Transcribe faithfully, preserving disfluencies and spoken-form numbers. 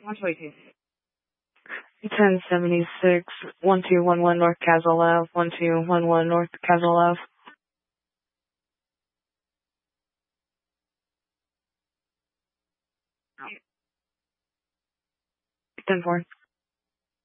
one twenty-two. ten seventy-six, one two one one North Castle Ave, one two one one North Castle Ave. ten four.